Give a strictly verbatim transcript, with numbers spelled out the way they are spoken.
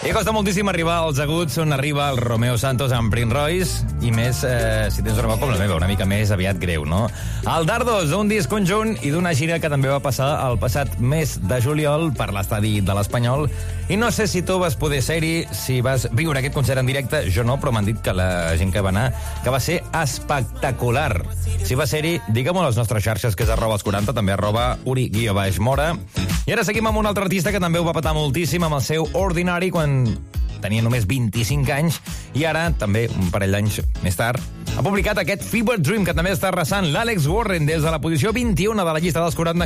I costa moltíssim arribar als aguts on arriba el Romeo Santos amb Prince Royce, i més eh, si tens una veu com la meva, una mica més aviat greu, no? El Dardos, un disc conjunt i d'una gira que també va passar el passat mes de juliol per l'estadi de l'Espanyol. I no sé si tu vas poder ser-hi, si vas viure aquest concert en directe, jo no, però m'han dit que la gent que va anar, que va ser espectacular. Si va ser-hi, digue-m'ho a les nostres xarxes, que és arroba els quaranta, també arroba uri guió baix mora. I ara seguim amb un altre artista que també ho va petar moltíssim amb el seu Ordinary quan tenia només vint-i-cinc anys, i ara, també un parell d'anys més tard, ha publicat aquest Fever Dream, que també està arrasant l'Àlex Warren des de la posició vint-i-una de la llista dels quaranta.